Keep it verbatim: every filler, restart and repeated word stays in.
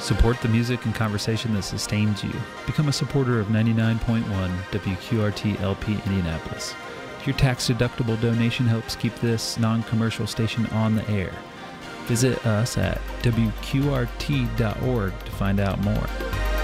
Support the music and conversation that sustains you. Become a supporter of ninety-nine point one W Q R T L P Indianapolis. Your tax-deductible donation helps keep this non-commercial station on the air. Visit us at W Q R T dot org to find out more.